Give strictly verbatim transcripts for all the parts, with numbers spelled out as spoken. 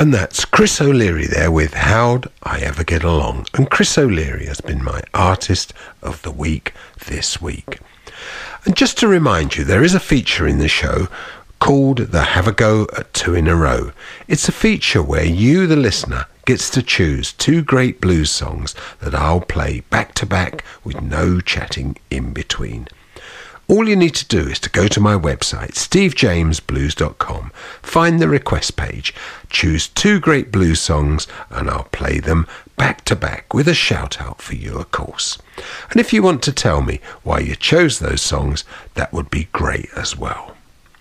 And that's Chris O'Leary there with How'd I Ever Get Along. And Chris O'Leary has been my Artist of the Week this week. And just to remind you, there is a feature in the show called the Have a Go at Two in a Row. It's a feature where you, the listener, gets to choose two great blues songs that I'll play back to back with no chatting in between. All you need to do is to go to my website, steve james blues dot com, find the request page, choose two great blues songs, and I'll play them back to back with a shout out for you, of course. And if you want to tell me why you chose those songs, that would be great as well.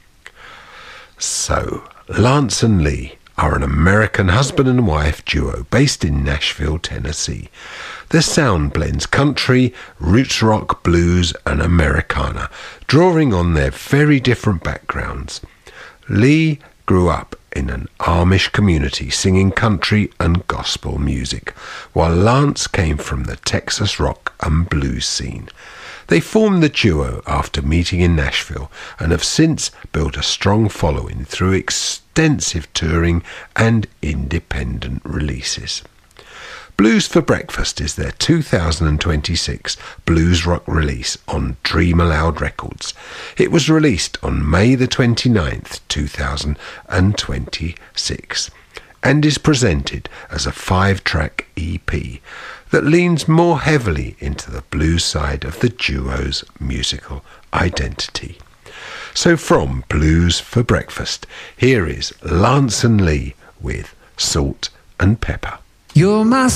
So, Lance and Lee are an American husband and wife duo based in Nashville, Tennessee. Their sound blends country, roots rock, blues and Americana, drawing on their very different backgrounds. Lee grew up in an Amish community singing country and gospel music, while Lance came from the Texas rock and blues scene. They formed the duo after meeting in Nashville and have since built a strong following through extensive touring and independent releases. Blues for Breakfast is their two thousand twenty-six blues rock release on Dream Aloud Records. It was released on May the twenty-ninth, two thousand twenty-six, and is presented as a five-track E P that leans more heavily into the blues side of the duo's musical identity. So from Blues for Breakfast, here is Lance and Lee with Salt and Pepper. You're my